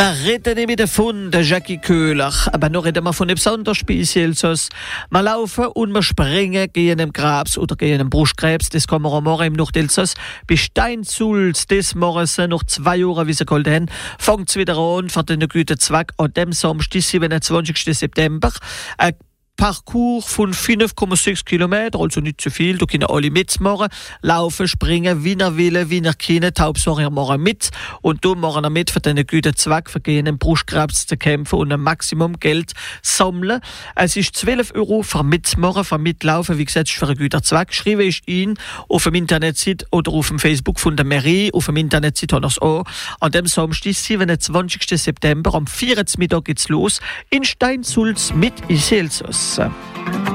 Wir reden nicht davon, der Jackie Köhler, aber noch reden wir von etwas anderes Spezielles. Wir laufen und wir springen gegen den Krebs oder gegen den Brustkrebs, das kann man am Morgen im Nachtelsass. Bei Steinsulz, des Morgens, noch 2 Jahre, wie sie geholt haben, fängt es wieder an für den guten Zweck an dem Samstag, 27. September. Parcours von 5,6 Kilometer, also nicht zu viel. Da können alle mitmachen, laufen, springen, wie er will, wie er kann. Die Hauptsache, machen mit. Und da machen wir mit für den guten Zweck, für gegen Brustkrebs zu kämpfen und ein Maximum Geld sammeln. Es ist 12 € für mitmachen, für mitlaufen. Wie gesagt, ist für einen guten Zweck. Schreibe ich ihn auf dem Internetseite oder auf dem Facebook von der Mairie. Auf dem Internetseite haben wir es auch. An dem Samstag, 27. September, am 4. Mittag geht's los in Steinsulz mit Iselsos.